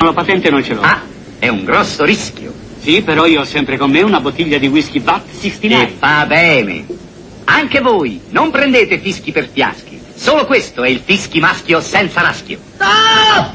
la patente non ce l'ho. Ah, è un grosso rischio. Sì, però io ho sempre con me una bottiglia di whisky Vat 69. E fa bene. Anche voi, non prendete fischi per fiaschi. Solo questo è il fischi maschio senza raschio. Stop!